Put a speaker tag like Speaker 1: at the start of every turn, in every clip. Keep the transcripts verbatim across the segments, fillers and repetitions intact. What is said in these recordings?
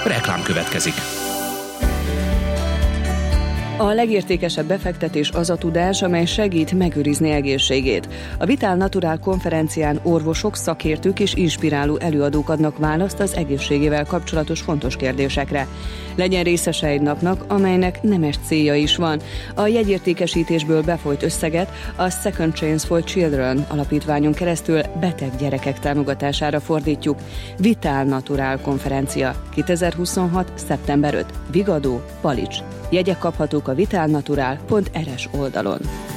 Speaker 1: Reklám következik.
Speaker 2: A legértékesebb befektetés az a tudás, amely segít megőrizni egészségét. A Vital Natural konferencián orvosok, szakértők és inspiráló előadók adnak választ az egészségével kapcsolatos fontos kérdésekre. Legyen részese egy napnak, amelynek nemes célja is van. A jegyértékesítésből befolyt összeget a Second Chance for Children alapítványon keresztül beteg gyerekek támogatására fordítjuk. Vital Natural konferencia kétezer-huszonhat. szeptember ötödike. Vigadó, Palics. Jegyek kaphatók a vitalnatural pont er es oldalon.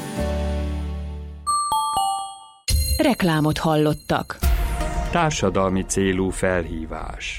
Speaker 2: Reklámot hallottak.
Speaker 3: Társadalmi célú felhívás.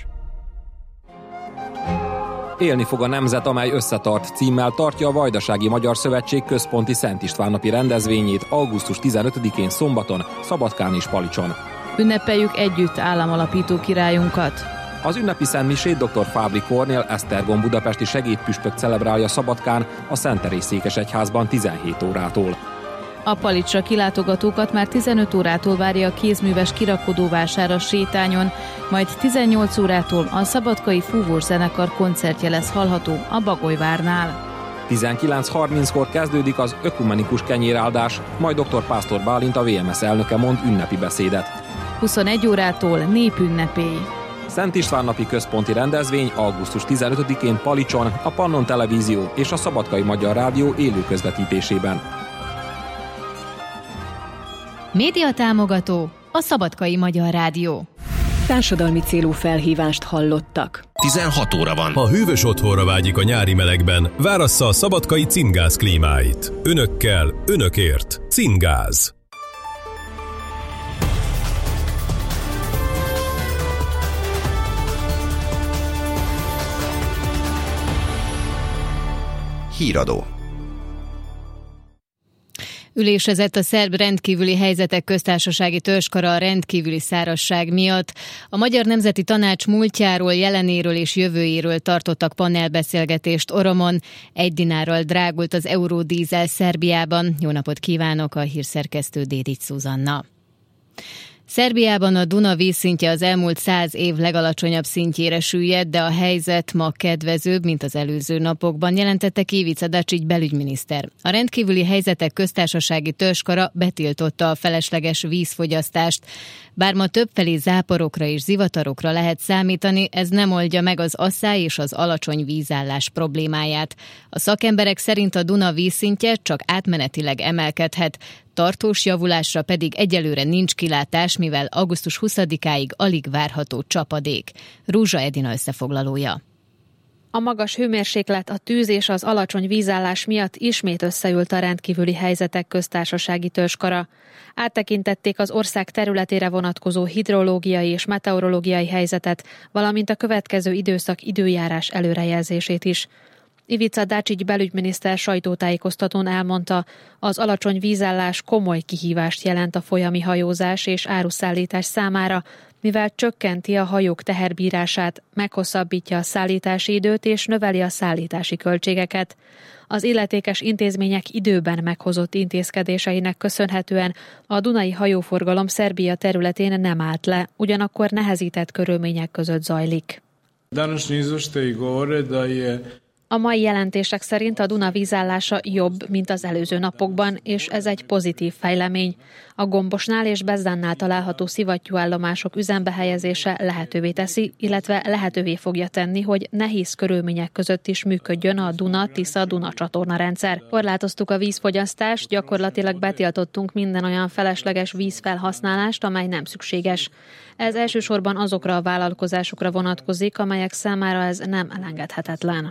Speaker 4: Élni fog a nemzet, amely összetart címmel tartja a Vajdasági Magyar Szövetség központi Szent István napi rendezvényét augusztus tizenötödikén szombaton, Szabadkán és Palicson.
Speaker 5: Ünnepeljük együtt államalapító királyunkat.
Speaker 4: Az ünnepi szentmisét dr. Fábri Kornél Esztergom budapesti segédpüspök celebrálja Szabadkán a Szent Teréz székesegyházban tizenhét órától.
Speaker 5: A Palicsra kilátogatókat már tizenöt órától várja a kézműves kirakodóvásár a sétányon, majd tizennyolc órától a szabadkai fúvós zenekar koncertje lesz hallható a Bagolyvárnál.
Speaker 4: tizenkilenc harminckor kezdődik az ökumenikus kenyéráldás, majd dr. Pásztor Bálint, a vé em es elnöke mond ünnepi beszédet.
Speaker 5: huszonegy órától népünnepély.
Speaker 4: Szent István napi központi rendezvény augusztus tizenötödikén Palicson, a Pannon Televízió és a Szabadkai Magyar Rádió élő közvetítésében.
Speaker 6: Média támogató a Szabadkai Magyar Rádió.
Speaker 2: Társadalmi célú felhívást hallottak.
Speaker 1: tizenhat óra van.
Speaker 7: Ha hűvös otthonra vágyik a nyári melegben, várassza a szabadkai Cingáz klímáit. Önökkel, önökért. Cingáz.
Speaker 1: Híradó.
Speaker 6: Ülésezett a szerb rendkívüli helyzetek köztársasági törzskara a rendkívüli szárazság miatt. A Magyar Nemzeti Tanács múltjáról, jelenéről és jövőjéről tartottak panelbeszélgetést Oromon. Egy dinárral drágult az euródízel Szerbiában. Jó napot kívánok, a hírszerkesztő Dédics Zuzanna. Szerbiában a Duna vízszintje az elmúlt száz év legalacsonyabb szintjére süllyedt, de a helyzet ma kedvezőbb, mint az előző napokban, jelentette ki Ivica Dačić belügyminiszter. A rendkívüli helyzetek köztársasági törzskara betiltotta a felesleges vízfogyasztást. Bár ma többfelé záporokra és zivatarokra lehet számítani, ez nem oldja meg az asszály és az alacsony vízállás problémáját. A szakemberek szerint a Duna vízszintje csak átmenetileg emelkedhet, tartós javulásra pedig egyelőre nincs kilátás, mivel augusztus huszadikáig alig várható csapadék. Rúzsa Edina összefoglalója.
Speaker 8: A magas hőmérséklet, a tűz és az alacsony vízállás miatt ismét összeült a rendkívüli helyzetek köztársasági törzskara. Áttekintették az ország területére vonatkozó hidrológiai és meteorológiai helyzetet, valamint a következő időszak időjárás előrejelzését is. Ivica Dačić belügyminiszter sajtótájékoztatón elmondta, az alacsony vízállás komoly kihívást jelent a folyami hajózás és áruszállítás számára, mivel csökkenti a hajók teherbírását, meghosszabbítja a szállítási időt és növeli a szállítási költségeket. Az illetékes intézmények időben meghozott intézkedéseinek köszönhetően a dunai hajóforgalom Szerbia területén nem állt le, ugyanakkor nehezített körülmények között zajlik. A mai jelentések szerint a Duna vízállása jobb, mint az előző napokban, és ez egy pozitív fejlemény. A Gombosnál és Bezdannál található szivattyúállomások üzembe helyezése lehetővé teszi, illetve lehetővé fogja tenni, hogy nehéz körülmények között is működjön a Duna-Tisza-Duna csatornarendszer. Korlátoztuk a vízfogyasztást, gyakorlatilag betiltottunk minden olyan felesleges vízfelhasználást, amely nem szükséges. Ez elsősorban azokra a vállalkozásokra vonatkozik, amelyek számára ez nem elengedhetetlen.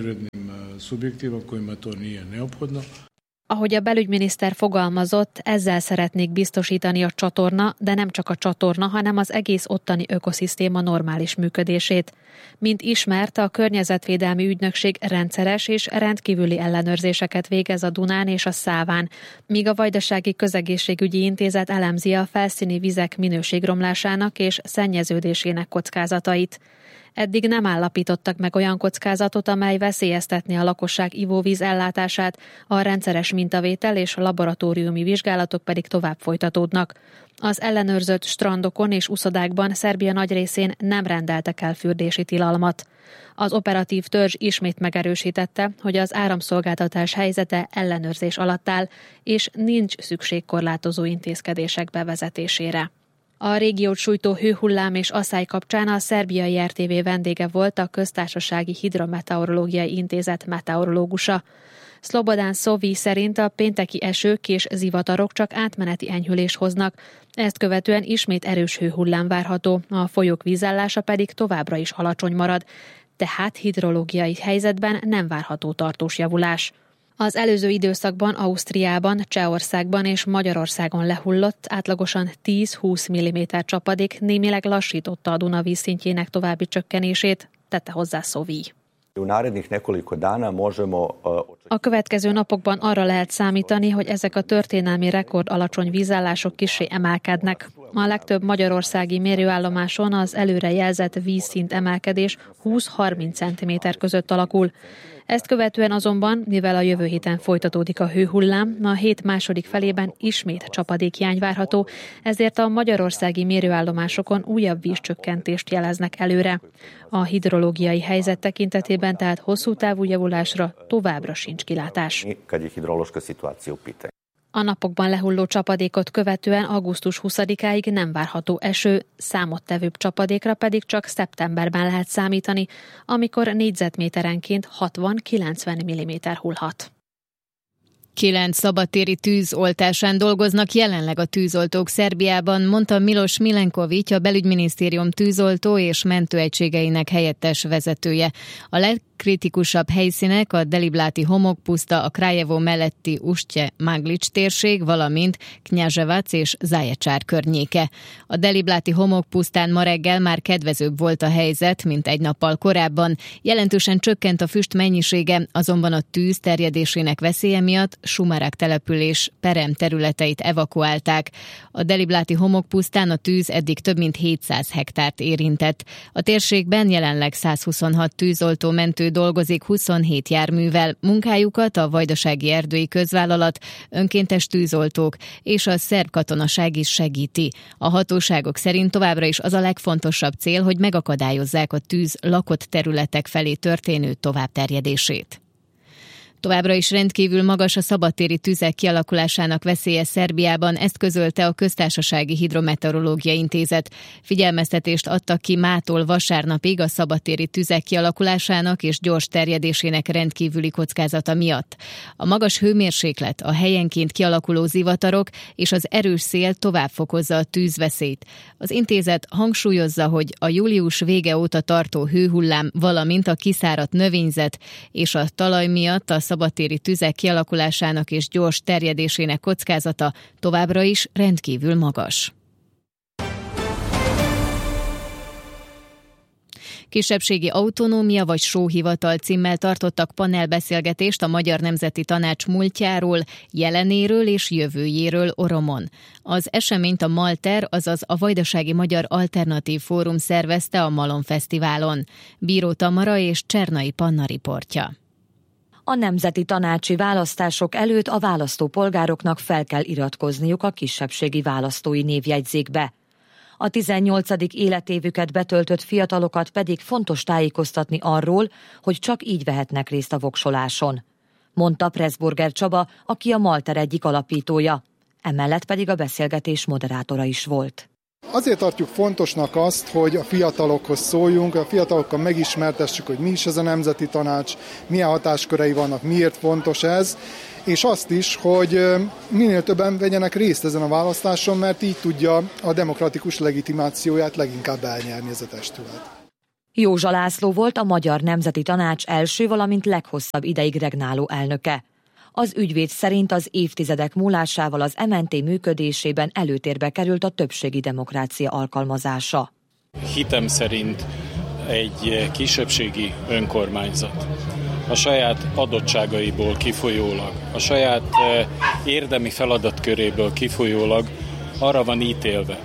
Speaker 8: Ahogy a belügyminiszter fogalmazott, ezzel szeretnék biztosítani a csatorna, de nem csak a csatorna, hanem az egész ottani ökoszisztéma normális működését. Mint ismert, a Környezetvédelmi Ügynökség rendszeres és rendkívüli ellenőrzéseket végez a Dunán és a Száván, míg a Vajdasági Közegészségügyi Intézet elemzi a felszíni vizek minőségromlásának és szennyeződésének kockázatait. Eddig nem állapítottak meg olyan kockázatot, amely veszélyeztetné a lakosság ivóvíz ellátását, a rendszeres mintavétel és laboratóriumi vizsgálatok pedig tovább folytatódnak. Az ellenőrzött strandokon és uszodákban Szerbia nagy részén nem rendeltek el fürdési tilalmat. Az operatív törzs ismét megerősítette, hogy az áramszolgáltatás helyzete ellenőrzés alatt áll, és nincs szükség korlátozó intézkedések bevezetésére. A régiót sújtó hőhullám és asszály kapcsán a szerbiai er té vé vendége volt a Köztársasági Hidrometeorológiai Intézet meteorológusa. Szlobodan Sovi szerint a pénteki esők és zivatarok csak átmeneti enyhülést hoznak, ezt követően ismét erős hőhullám várható, a folyók vízállása pedig továbbra is alacsony marad, tehát hidrológiai helyzetben nem várható tartós javulás. Az előző időszakban Ausztriában, Csehországban és Magyarországon lehullott átlagosan tíz-húsz milliméter csapadék némileg lassította a Duna vízszintjének további csökkenését, tette hozzá Sovi. A következő napokban arra lehet számítani, hogy ezek a történelmi rekord alacsony vízállások kissé emelkednek. A legtöbb magyarországi mérőállomáson az előre jelzett vízszint emelkedés húsz-harminc centiméter között alakul. Ezt követően azonban, mivel a jövő héten folytatódik a hőhullám, a hét második felében ismét csapadékhiány várható, ezért a magyarországi mérőállomásokon újabb vízcsökkentést jeleznek előre. A hidrológiai helyzet tekintetében tehát hosszú távú javulásra továbbra sincs kilátás. A napokban lehulló csapadékot követően augusztus huszadikáig nem várható eső, számottevőbb csapadékra pedig csak szeptemberben lehet számítani, amikor négyzetméterenként hatvan-kilencven milliméter hullhat.
Speaker 6: Kilenc szabadtéri tűz oltásán dolgoznak jelenleg a tűzoltók Szerbiában, mondta Milos Milenković, a belügyminisztérium tűzoltó és mentőegységeinek helyettes vezetője. A legkritikusabb helyszínek a Delibláti homokpuszta, a Kraljevo melletti Ustje Maglic térség, valamint Knjaževac és Zajecsár környéke. A Delibláti homokpusztán ma reggel már kedvezőbb volt a helyzet, mint egy nappal korábban. Jelentősen csökkent a füst mennyisége, azonban a tűz terjedésének veszélye miatt Sumarák település perem területeit evakuálták. A Delibláti homokpusztán a tűz eddig több mint hétszáz hektárt érintett. A térségben jelenleg százhuszonhat tűzoltó mentő dolgozik huszonhét járművel. Munkájukat a Vajdasági Erdői Közvállalat, önkéntes tűzoltók és a szerb katonaság is segíti. A hatóságok szerint továbbra is az a legfontosabb cél, hogy megakadályozzák a tűz lakott területek felé történő továbbterjedését. Továbbra is rendkívül magas a szabadtéri tüzek kialakulásának veszélye Szerbiában, ezt közölte a Köztársasági Hidrometeorológiai Intézet. Figyelmeztetést adtak ki mától vasárnapig a szabadtéri tüzek kialakulásának és gyors terjedésének rendkívüli kockázata miatt. A magas hőmérséklet, a helyenként kialakuló zivatarok és az erős szél tovább fokozza a tűzveszélyt. Az intézet hangsúlyozza, hogy a július vége óta tartó hőhullám, valamint a kiszáradt növényzet és a talaj miatt a szabadtéri tüzek kialakulásának és gyors terjedésének kockázata továbbra is rendkívül magas. Kisebbségi autonómia vagy sóhivatal címmel tartottak panelbeszélgetést a Magyar Nemzeti Tanács múltjáról, jelenéről és jövőjéről Oromon. Az eseményt a Malter, azaz a Vajdasági Magyar Alternatív Fórum szervezte a Malom Fesztiválon. Bíró Tamara és Csernai Panna riportja.
Speaker 2: A nemzeti tanácsi választások előtt a választópolgároknak fel kell iratkozniuk a kisebbségi választói névjegyzékbe. A tizennyolcadik életévüket betöltött fiatalokat pedig fontos tájékoztatni arról, hogy csak így vehetnek részt a voksoláson, mondta Pressburger Csaba, aki a Malter egyik alapítója. Emellett pedig a beszélgetés moderátora is volt.
Speaker 9: Azért tartjuk fontosnak azt, hogy a fiatalokhoz szóljunk, a fiatalokkal megismertessük, hogy mi is ez a Nemzeti Tanács, milyen hatáskörei vannak, miért fontos ez, és azt is, hogy minél többen vegyenek részt ezen a választáson, mert így tudja a demokratikus legitimációját leginkább elnyerni ez a testület.
Speaker 2: Józsa László volt a Magyar Nemzeti Tanács első, valamint leghosszabb ideig regnáló elnöke. Az ügyvéd szerint az évtizedek múlásával az em en té működésében előtérbe került a többségi demokrácia alkalmazása.
Speaker 10: Hitem szerint egy kisebbségi önkormányzat a saját adottságaiból kifolyólag, a saját érdemi feladatköréből kifolyólag arra van ítélve,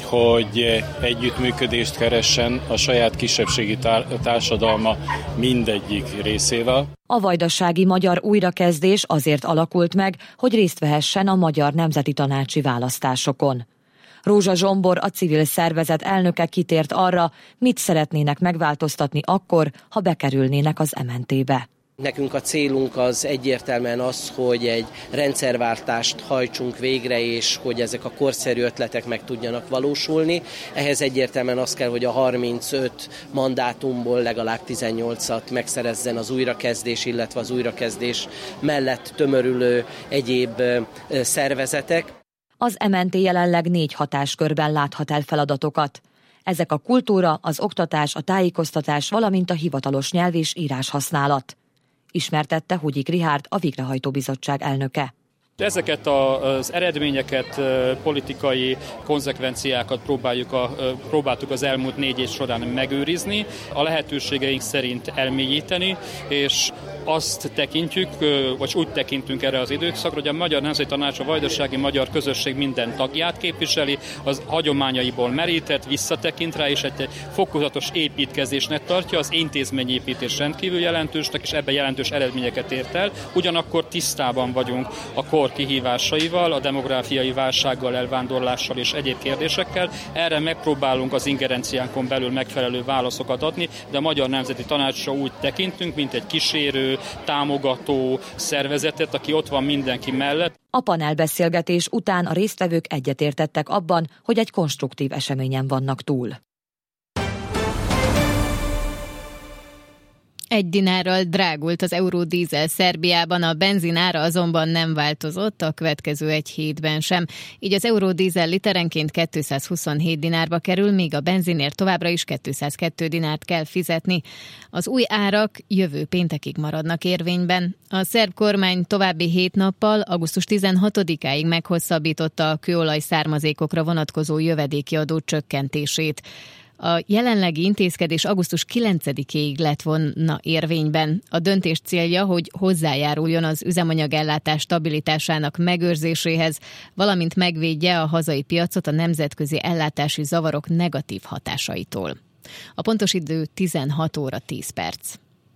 Speaker 10: hogy együttműködést keressen a saját kisebbségi társadalma mindegyik részével.
Speaker 2: A vajdasági magyar újrakezdés azért alakult meg, hogy részt vehessen a Magyar Nemzeti Tanácsi választásokon. Rózsa Zsombor, a civil szervezet elnöke kitért arra, mit szeretnének megváltoztatni akkor, ha bekerülnének az em en té-be.
Speaker 11: Nekünk a célunk az egyértelműen az, hogy egy rendszerváltást hajtsunk végre, és hogy ezek a korszerű ötletek meg tudjanak valósulni. Ehhez egyértelműen az kell, hogy a harmincöt mandátumból legalább tizennyolcat megszerezzen az újrakezdés, illetve az újrakezdés mellett tömörülő egyéb szervezetek.
Speaker 2: Az em en té jelenleg négy hatáskörben láthat el feladatokat. Ezek a kultúra, az oktatás, a tájékoztatás, valamint a hivatalos nyelv és íráshasználat. Ismertette Hugyik Richárd, a Végrehajtó Bizottság elnöke.
Speaker 12: Ezeket az eredményeket, politikai konzekvenciákat próbáljuk a, próbáltuk az elmúlt négy év során megőrizni, a lehetőségeink szerint elmélyíteni, és azt tekintjük, vagy úgy tekintünk erre az időszakra, hogy a Magyar Nemzeti Tanács a vajdasági magyar közösség minden tagját képviseli, az hagyományaiból merített, visszatekint rá, és egy fokozatos építkezésnek tartja, az intézményépítés rendkívül jelentősnek, és ebben jelentős eredményeket ért el. Ugyanakkor tisztában vagyunk a kor kihívásaival, a demográfiai válsággal, elvándorlással és egyéb kérdésekkel. Erre megpróbálunk az ingerenciánkon belül megfelelő válaszokat adni, de a Magyar Nemzeti Tanácsra úgy tekintünk, mint egy kísérő, támogató szervezetet, aki ott van mindenki mellett.
Speaker 2: A panelbeszélgetés után a résztvevők egyetértettek abban, hogy egy konstruktív eseményen vannak túl.
Speaker 6: Egy dinárral drágult az eurodízel Szerbiában, a benzin ára azonban nem változott a következő egy hétben sem. Így az eurodízel literenként kétszázhuszonhét dinárba kerül, míg a benzinért továbbra is kétszázkettő dinárt kell fizetni. Az új árak jövő péntekig maradnak érvényben. A szerb kormány további hét nappal, augusztus tizenhatodikáig meghosszabbította a kőolaj származékokra vonatkozó jövedéki adó csökkentését. A jelenlegi intézkedés augusztus kilencedikéig lett volna érvényben. A döntés célja, hogy hozzájáruljon az üzemanyagellátás stabilitásának megőrzéséhez, valamint megvédje a hazai piacot a nemzetközi ellátási zavarok negatív hatásaitól. A pontos idő tizenhat óra tíz perc.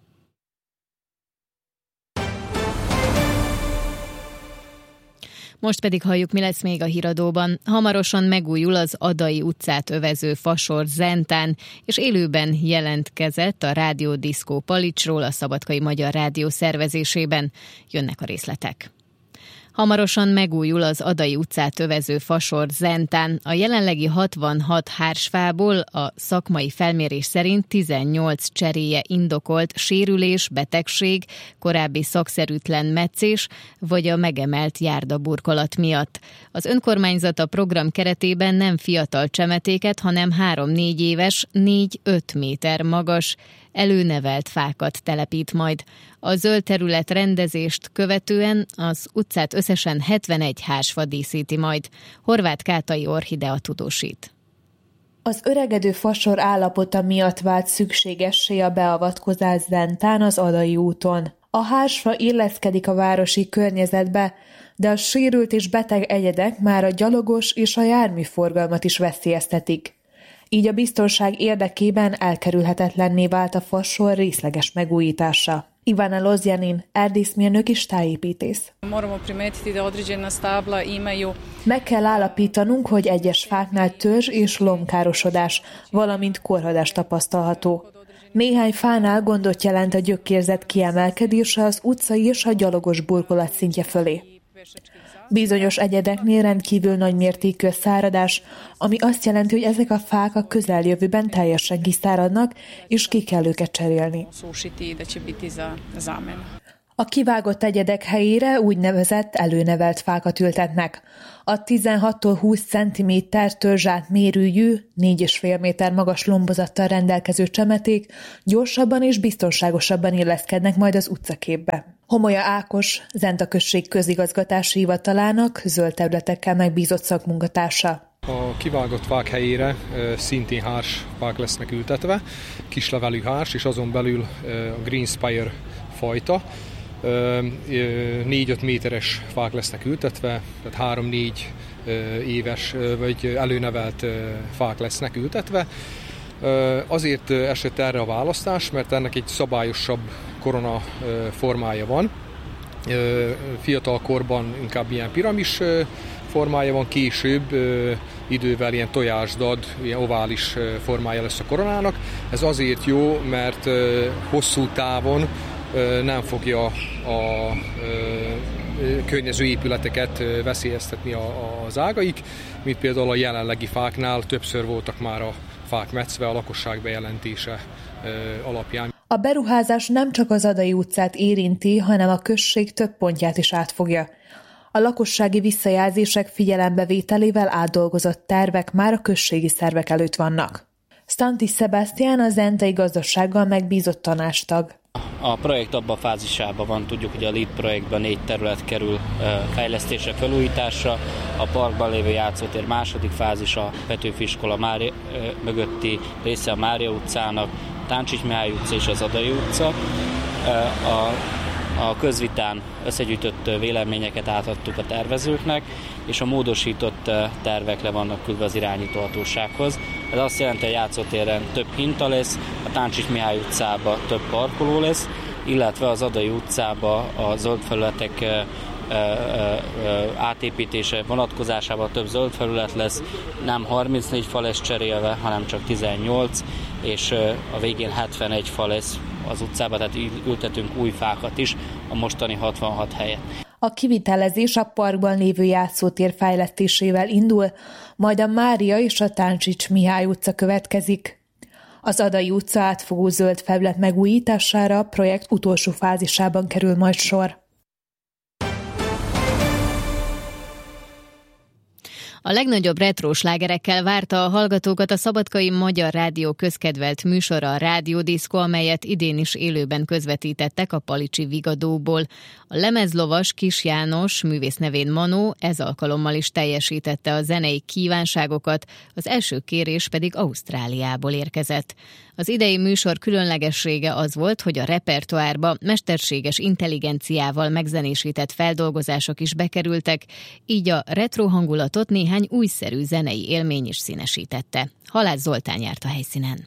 Speaker 6: Most pedig halljuk, mi lesz még a híradóban. Hamarosan megújul az Adai utcát övező fasor Zentán, és élőben jelentkezett a Rádió Diszkó Palicsról a Szabadkai Magyar Rádió szervezésében. Jönnek a részletek. Hamarosan megújul az Adai utcát övező fasor Zentán. A jelenlegi hatvanhat hársfából a szakmai felmérés szerint tizennyolc cseréje indokolt sérülés, betegség, korábbi szakszerűtlen metszés vagy a megemelt járdaburkolat miatt. Az önkormányzat a program keretében nem fiatal csemetéket, hanem három-négy éves, négy-öt méter magas előnevelt fákat telepít majd. A zöld terület rendezést követően az utcát összesen hetvenegy hársfa díszíti majd. Horváth Kátai Orchidea tudósít.
Speaker 13: Az öregedő fasor állapota miatt vált szükségessé a beavatkozás Zentán az Adai úton. A hársfa illeszkedik a városi környezetbe, de a sérült és beteg egyedek már a gyalogos és a járműforgalmat is veszélyeztetik. Így a biztonság érdekében elkerülhetetlenné vált a fasor részleges megújítása. Ivana Lozjanin, erdészmérnök és tájépítész. Meg kell állapítanunk, hogy egyes fáknál törzs és lombkárosodás, valamint korhadás tapasztalható. Néhány fánál gondot jelent a gyökérzet kiemelkedése az utcai és a gyalogos burkolat szintje fölé. Bizonyos egyedeknél rendkívül nagy mértékű a száradás, ami azt jelenti, hogy ezek a fák a közeljövőben teljesen kiszáradnak, és ki kell őket cserélni. A kivágott egyedek helyére úgynevezett előnevelt fákat ültetnek. A tizenhattól húsz centiméter törzsát mérőjű, négy és fél méter magas lombozattal rendelkező csemeték gyorsabban és biztonságosabban illeszkednek majd az utcaképbe. Homolya Ákos, Zenta község közigazgatási hivatalának zöld területekkel megbízott szakmunkatársa.
Speaker 14: A kivágott fák helyére szintén hárs fák lesznek ültetve, kislevelű hárs, és azon belül a Green Spire fajta. négy-öt méteres fák lesznek ültetve, tehát három-négy éves vagy előnevelt fák lesznek ültetve. Azért esett erre a választás, mert ennek egy szabályosabb korona formája van. Fiatal korban inkább ilyen piramis formája van, később idővel ilyen tojásdad, ilyen ovális formája lesz a koronának. Ez azért jó, mert hosszú távon nem fogja a környező épületeket veszélyeztetni az ágaik, mint például a jelenlegi fáknál többször voltak már a fák metszve a lakosság bejelentése alapján.
Speaker 13: A beruházás nem csak az Adai utcát érinti, hanem a község több pontját is átfogja. A lakossági visszajelzések figyelembevételével átdolgozott tervek már a községi szervek előtt vannak. Stantis Sebastian a zentai gazdasággal megbízott tanácstag.
Speaker 15: A projekt abban a fázisában van, tudjuk, hogy a LEED projektben négy terület kerül fejlesztésre, felújításra. A parkban lévő játszótér második fázis, a Petőfi iskola Mária, mögötti része a Mária utcának, Táncsics Mihály utca és az Adai utca. A, a közvitán összegyűjtött véleményeket átadtuk a tervezőknek, és a módosított tervek le vannak küldve az irányítóhatósághoz. Ez azt jelenti, hogy a játszótéren több hinta lesz, a Táncsics Mihály utcában több parkoló lesz, illetve az Adai utcában a zöld felületek átépítése vonatkozásában több zöld felület lesz, nem harmincnégy fa lesz cserélve, hanem csak tizennyolc, és a végén hetvenegy fa lesz az utcában, tehát ültetünk új fákat is a mostani hatvanhat helyet.
Speaker 13: A kivitelezés a parkban lévő játszótér fejlesztésével indul, majd a Mária és a Táncsics Mihály utca következik. Az Adai utca átfogó zöld felület megújítására a projekt utolsó fázisában kerül majd sor.
Speaker 6: A legnagyobb retro slágerekkel várta a hallgatókat a Szabadkai Magyar Rádió közkedvelt műsora, a Rádiódiszkó, amelyet idén is élőben közvetítettek a Palicsi Vigadóból. A lemezlovas Kis János, művész nevén Manó, ez alkalommal is teljesítette a zenei kívánságokat, az első kérés pedig Ausztráliából érkezett. Az idei műsor különlegessége az volt, hogy a repertoárba mesterséges intelligenciával megzenésített feldolgozások is bekerültek, így a retro hangulatot néhány újszerű zenei élmény is színesítette. Halász Zoltán járt a helyszínen.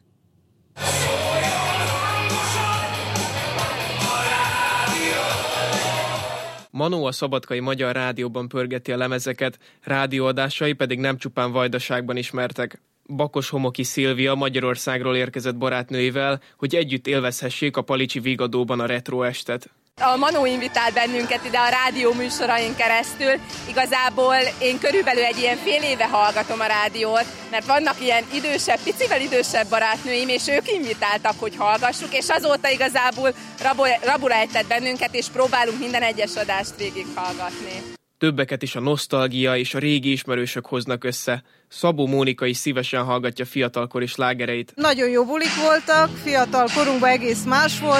Speaker 16: Manó a Szabadkai Magyar Rádióban pörgeti a lemezeket, rádióadásai pedig nem csupán Vajdaságban ismertek. Bakos-Homoki Szilvia Magyarországról érkezett barátnőivel, hogy együtt élvezhessék a Palicsi Vigadóban a retro estet.
Speaker 17: A Manó invitál bennünket ide a rádió műsorain keresztül. Igazából én körülbelül egy ilyen fél éve hallgatom a rádiót, mert vannak ilyen idősebb, picivel idősebb barátnőim, és ők invitáltak, hogy hallgassuk, és azóta igazából rabul ejtett bennünket, és próbálunk minden egyes adást végighallgatni.
Speaker 16: Többeket is a nosztalgia és a régi ismerősök hoznak össze. Szabó Mónika is szívesen hallgatja fiatalkori slágereit.
Speaker 18: Nagyon jó bulik voltak, fiatal korunkban egész más volt.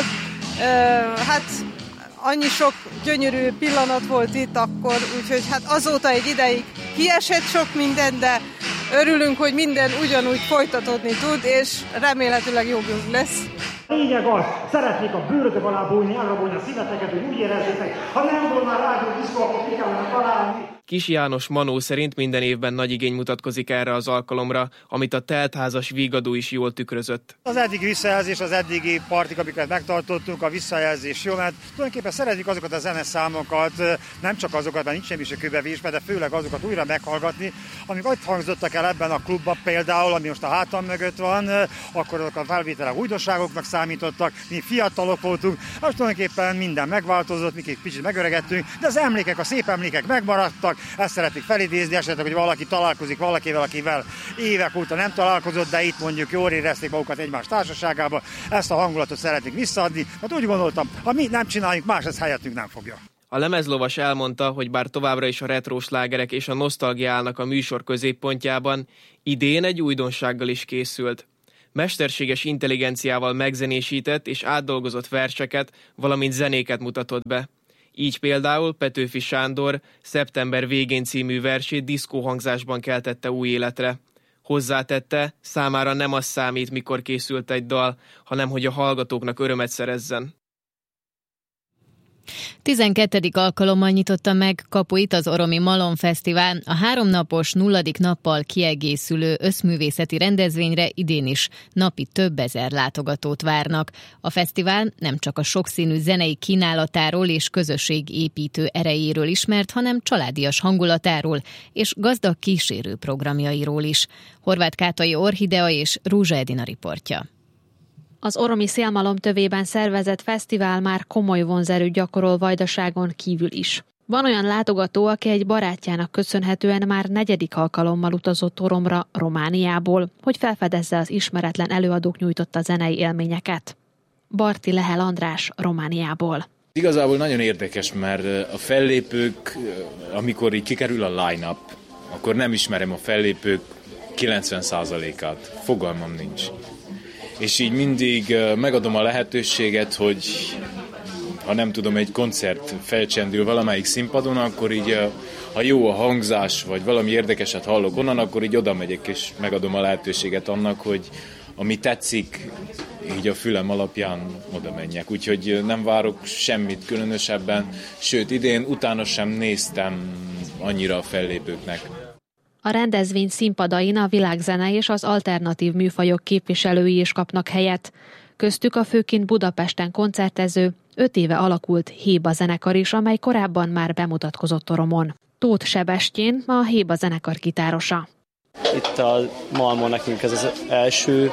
Speaker 18: Uh, hát annyi sok gyönyörű pillanat volt itt akkor, úgyhogy hát azóta egy ideig kiesett sok minden, de örülünk, hogy minden ugyanúgy folytatódni tud, és remélhetőleg jobb lesz.
Speaker 19: Lényeg az, szeretnék a bőrötök alá bújni, elrabolni a szíveteket, hogy úgy érezzétek, ha nem volna rádiódiszkó, akkor ki kellene találni.
Speaker 16: Kis János Manó szerint minden évben nagy igény mutatkozik erre az alkalomra, amit a teltházas Vigadó is jól tükrözött.
Speaker 19: Az eddigi visszajelzés, az eddigi partik, amiket megtartottunk, a visszajelzés jó, mert tulajdonképpen szeretjük azokat a zeneszámokat, nem csak azokat, mert nincs semmi se kőbevésbe, de főleg azokat újra meghallgatni, amik ott hangzottak el ebben a klubban például, ami most a hátam mögött van, akkor azok a felvételek újdonságoknak számítottak, mi fiatalok voltunk, most tulajdonképpen minden megváltozott, mi kicsit megöregettünk, de az emlékek, a szép emlékek megmaradtak. Ezt szeretnék felidézni, esetleg, hogy valaki találkozik valakivel, akivel évek óta nem találkozott, de itt mondjuk jól érezték magukat egymás társaságában. Ezt a hangulatot szeretnék visszaadni, mert úgy gondoltam, ha mi nem csináljuk, más ez helyettünk nem fogja.
Speaker 16: A lemezlovas elmondta, hogy bár továbbra is a retro slágerek és a nosztalgia állnak a műsor középpontjában, idén egy újdonsággal is készült. Mesterséges intelligenciával megzenésített és átdolgozott verseket, valamint zenéket mutatott be. Így például Petőfi Sándor Szeptember végén című versét diszkóhangzásban keltette új életre. Hozzátette, számára nem az számít, mikor készült egy dal, hanem hogy a hallgatóknak örömet szerezzen.
Speaker 6: tizenkettedik alkalommal nyitotta meg kapuit az Oromi Malom Fesztivál. A háromnapos, nulladik nappal kiegészülő összművészeti rendezvényre idén is napi több ezer látogatót várnak. A fesztivál nem csak a sokszínű zenei kínálatáról és közösségépítő erejéről ismert, hanem családias hangulatáról és gazdag kísérő programjairól is. Horváth Kátai Orhidea és Rúzsa Edina riportja.
Speaker 8: Az oromi szélmalom tövében szervezett fesztivál már komoly vonzerőt gyakorol Vajdaságon kívül is. Van olyan látogató, aki egy barátjának köszönhetően már negyedik alkalommal utazott Oromra, Romániából, hogy felfedezze az ismeretlen előadók nyújtotta zenei élményeket. Barti Lehel András, Romániából.
Speaker 20: Igazából nagyon érdekes, mert a fellépők, amikor így kikerül a line-up, akkor nem ismerem a fellépők kilencven százalékát. Fogalmam nincs. És így mindig megadom a lehetőséget, hogy ha nem tudom, egy koncert felcsendül valamelyik színpadon, akkor így, ha jó a hangzás, vagy valami érdekeset hallok onnan, akkor így oda megyek, és megadom a lehetőséget annak, hogy ami tetszik, így a fülem alapján oda menjek. Úgyhogy nem várok semmit különösebben, sőt idén utána sem néztem annyira a fellépőknek.
Speaker 8: A rendezvény színpadain a világzene és az alternatív műfajok képviselői is kapnak helyet. Köztük a főként Budapesten koncertező, öt éve alakult Héba zenekar is, amely korábban már bemutatkozott Oromon. Tóth Sebestyén a Héba zenekar gitárosa.
Speaker 21: Itt a Malmon nekünk ez az első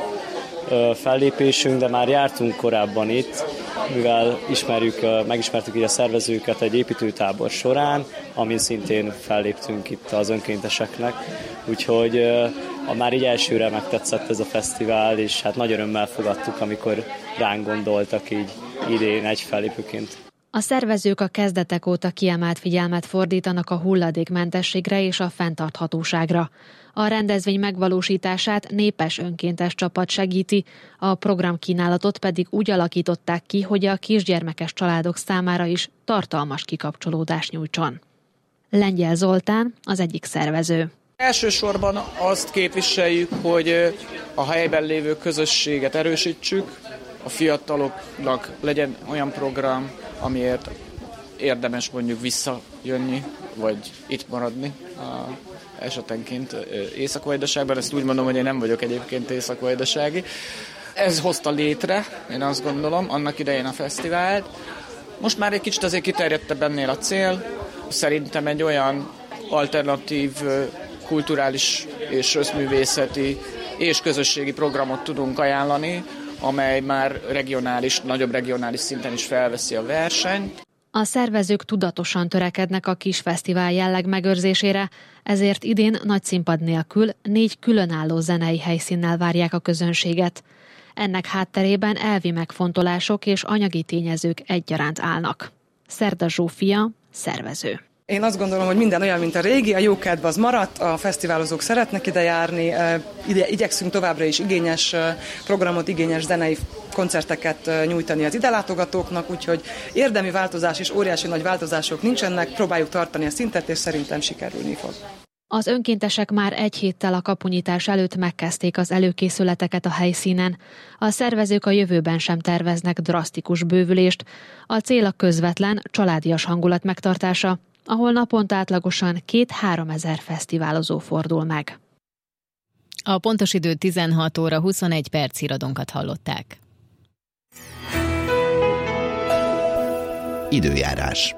Speaker 21: fellépésünk, de már jártunk korábban itt, mivel ismerjük, megismertük így a szervezőket egy építőtábor során, amin szintén felléptünk itt az önkénteseknek, úgyhogy a már így elsőre megtetszett ez a fesztivál, és hát nagy örömmel fogadtuk, amikor ránk gondoltak így idén egy fellépőként.
Speaker 8: A szervezők a kezdetek óta kiemelt figyelmet fordítanak a hulladékmentességre és a fenntarthatóságra. A rendezvény megvalósítását népes önkéntes csapat segíti, a programkínálatot pedig úgy alakították ki, hogy a kisgyermekes családok számára is tartalmas kikapcsolódást nyújtson. Lengyel Zoltán az egyik szervező.
Speaker 22: Elsősorban azt képviseljük, hogy a helyben lévő közösséget erősítsük, a fiataloknak legyen olyan program, amiért érdemes mondjuk visszajönni, vagy itt maradni a esetenként Észak-Vajdaságban. Ezt úgy mondom, hogy én nem vagyok egyébként észak-vajdasági. Ez hozta létre, én azt gondolom, annak idején a fesztivált. Most már egy kicsit azért kiterjedtebb ennél a cél. Szerintem egy olyan alternatív, kulturális és összművészeti és közösségi programot tudunk ajánlani, amely már regionális, nagyobb regionális szinten is felveszi a versenyt.
Speaker 8: A szervezők tudatosan törekednek a kis fesztivál jelleg megőrzésére, ezért idén nagy színpad nélkül négy különálló zenei helyszínnel várják a közönséget. Ennek hátterében elvi megfontolások és anyagi tényezők egyaránt állnak. Szerda Zsófia, szervező.
Speaker 23: Én azt gondolom, hogy minden olyan, mint a régi, a jókedv az maradt, a fesztiválozók szeretnek ide járni, ide igyekszünk továbbra is igényes programot, igényes zenei koncerteket nyújtani az idelátogatóknak, úgyhogy érdemi változás és óriási nagy változások nincsenek, próbáljuk tartani a szintet, és szerintem sikerülni fog.
Speaker 8: Az önkéntesek már egy héttel a kapunyitás előtt megkezdték az előkészületeket a helyszínen. A szervezők a jövőben sem terveznek drasztikus bővülést. A cél a közvetlen, családias hangulat megtartása, ahol naponta átlagosan két-három ezer fesztiválozó fordul meg.
Speaker 6: A pontos idő tizenhat óra huszonegy perc, híradónkat hallották.
Speaker 1: Időjárás.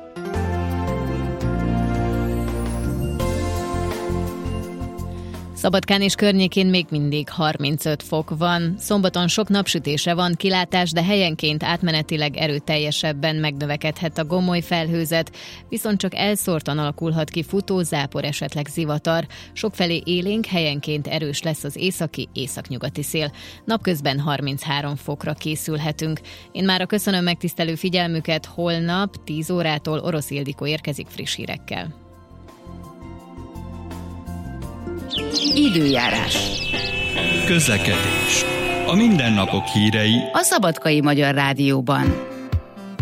Speaker 6: Szabadkán és környékén még mindig harmincöt fok van. Szombaton sok napsütésre van kilátás, de helyenként átmenetileg erőteljesebben megnövekedhet a gomoly felhőzet, viszont csak elszórtan alakulhat ki futó, zápor, esetleg zivatar. Sokfelé élénk, helyenként erős lesz az északi, északnyugati szél. Napközben harminchárom fokra készülhetünk. Én mára köszönöm megtisztelő figyelmüket, holnap tíz órától Orosz Ildikó érkezik friss hírekkel.
Speaker 1: Időjárás.
Speaker 24: Közlekedés. A mindennapok hírei
Speaker 1: a Szabadkai Magyar Rádióban.